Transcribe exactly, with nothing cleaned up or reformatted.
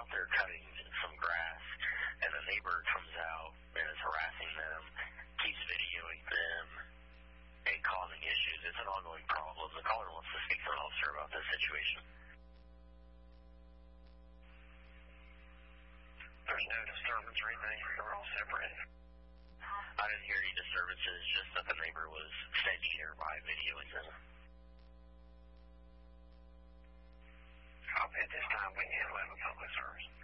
out there cutting some grass, and the neighbor comes out and is harassing them, keeps videoing them, and causing issues. It's an ongoing problem. The caller wants to speak to an officer about this situation. There's no disturbance or anything. We're all separated. I didn't hear any disturbances, just that the neighbor was standing nearby videoing them. Copy. At this time, we need eleven public service.